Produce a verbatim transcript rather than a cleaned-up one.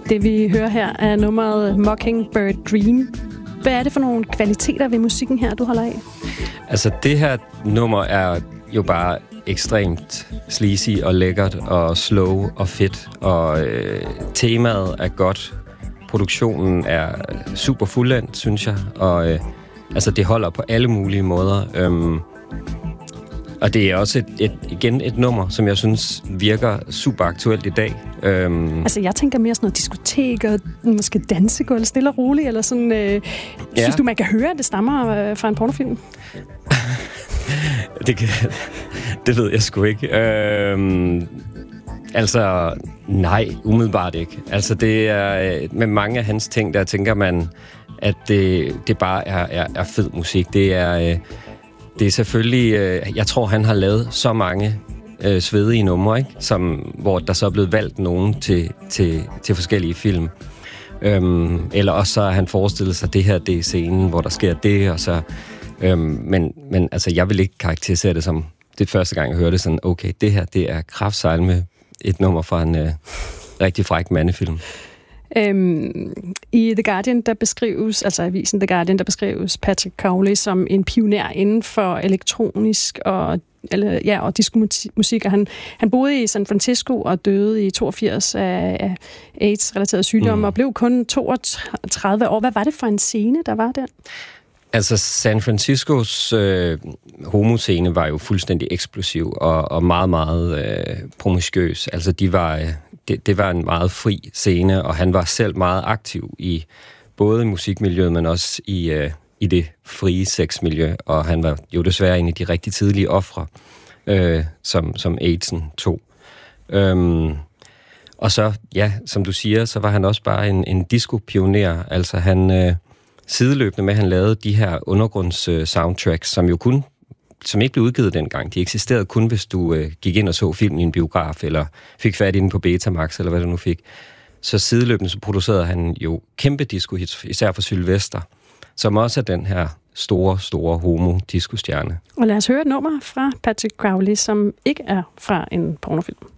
Det vi hører her er nummeret Mockingbird Dream. Hvad er det for nogle kvaliteter ved musikken her, du holder af? Altså, det her nummer er jo bare ekstremt sleazy og lækkert og slow og fedt. Og øh, temaet er godt. Produktionen er super fuldendt, synes jeg. Og øh, altså, det holder på alle mulige måder. Øhm, og det er også et, et, igen et nummer, som jeg synes virker super aktuelt i dag. Øhm, altså, jeg tænker mere sådan noget diskotek og måske dansegulv, stille og roligt, eller sådan... Øh, ja. Synes du, man kan høre, at det stammer øh, fra en pornofilm? det, kan, det ved jeg sgu ikke. Øhm, altså, nej, umiddelbart ikke. Altså, det er med mange af hans ting, der tænker man, at det, det bare er, er, er fed musik. Det er... Øh, Det er selvfølgelig, øh, jeg tror, han har lavet så mange øh, svedige numre, ikke? Som, hvor der så er blevet valgt nogen til, til, til forskellige film. Øhm, eller også så har han forestillet sig, at det her det er scenen, hvor der sker det, og så... Øhm, men, men altså, jeg vil ikke karakterisere det som... Det første gang, jeg hørte det sådan, okay, det her, det er kraftsejl med et nummer fra en øh, rigtig fræk mandefilm. Øhm, I The Guardian, der beskrives, altså avisen The Guardian, der beskrives Patrick Cowley som en pioner inden for elektronisk og, eller, ja, og diskomusik. Og han, han boede i San Francisco og døde i toogfirs af, af AIDS-relateret sygdom, mm. og blev kun toogtredive år. Hvad var det for en scene, der var der? Altså, San Franciscos øh, homoscene var jo fuldstændig eksplosiv og, og meget, meget øh, promiskuøs. Altså, de var... Øh, Det, det var en meget fri scene, og han var selv meget aktiv i både musikmiljøet, men også i, øh, i det frie sexmiljø, og han var jo desværre en af de rigtig tidlige ofre, øh, som, som AIDS'en tog. Øhm, og så, ja, som du siger, så var han også bare en, en disco-pioner. Altså han øh, sideløbende med, at han lavede de her undergrunds-soundtracks, som jo kun som ikke blev udgivet dengang. De eksisterede kun, hvis du øh, gik ind og så filmen i en biograf, eller fik fat i den på Betamax, eller hvad du nu fik. Så sideløbende så producerede han jo kæmpe disco-hits, især for Sylvester, som også er den her store, store homo-disco-stjerne. Og lad os høre et nummer fra Patrick Cowley, som ikke er fra en pornofilm.